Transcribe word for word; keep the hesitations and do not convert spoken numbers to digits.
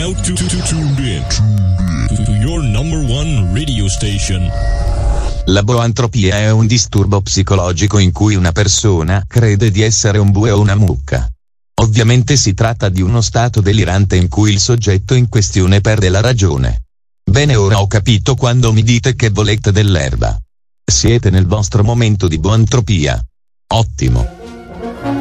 now to, to, to tuned in to your number one radio station. La boantropia è un disturbo psicologico in cui una persona crede di essere un bue o una mucca. Ovviamente si tratta di uno stato delirante in cui il soggetto in questione perde la ragione. Bene, ora ho capito quando mi dite che volete dell'erba. Siete nel vostro momento di boantropia. Ottimo.